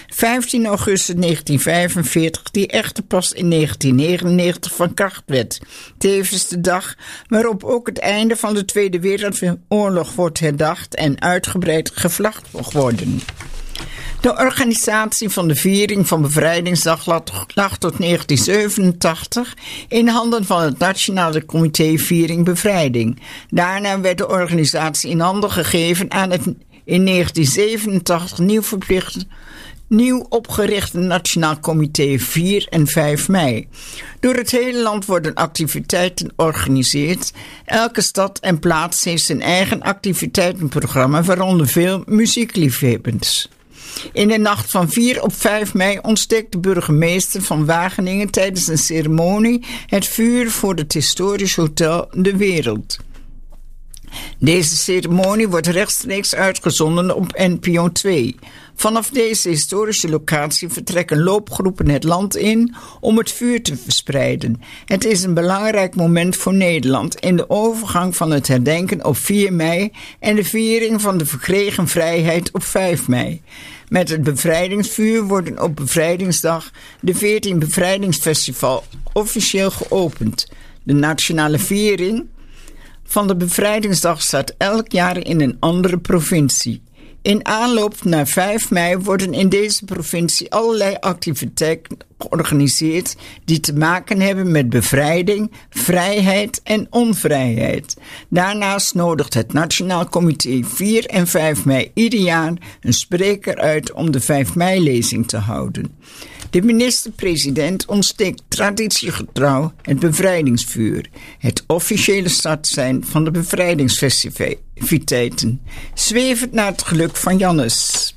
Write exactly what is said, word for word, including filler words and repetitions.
vijftien augustus negentien vijfenveertig, die echter pas in negentien negenennegentig van kracht werd. Tevens de dag waarop ook het einde van de Tweede Wereldoorlog wordt herdacht en uitgebreid gevlagd mag worden. De organisatie van de viering van Bevrijdingsdag lag tot negentien zevenentachtig in handen van het Nationale Comité Viering Bevrijding. Daarna werd de organisatie in handen gegeven aan het in negentien zevenentachtig nieuw verplicht nieuw opgerichte Nationaal Comité vier en vijf mei. Door het hele land worden activiteiten georganiseerd. Elke stad en plaats heeft zijn eigen activiteitenprogramma, waaronder veel muziekliefhebbers. In de nacht van vier op vijf mei ontsteekt de burgemeester van Wageningen tijdens een ceremonie het vuur voor het historisch hotel De Wereld. Deze ceremonie wordt rechtstreeks uitgezonden op N P O twee. Vanaf deze historische locatie vertrekken loopgroepen het land in om het vuur te verspreiden. Het is een belangrijk moment voor Nederland in de overgang van het herdenken op vier mei en de viering van de verkregen vrijheid op vijf mei. Met het bevrijdingsvuur worden op Bevrijdingsdag de veertien Bevrijdingsfestival officieel geopend. De nationale viering van de Bevrijdingsdag staat elk jaar in een andere provincie. In aanloop naar vijf mei worden in deze provincie allerlei activiteiten georganiseerd die te maken hebben met bevrijding, vrijheid en onvrijheid. Daarnaast nodigt het Nationaal Comité vier en vijf mei ieder jaar een spreker uit om de vijf mei-lezing te houden. De minister-president ontsteekt traditiegetrouw het bevrijdingsvuur, het officiële startsein van de bevrijdingsfestiviteiten. Zwevend naar het geluk van Jannes.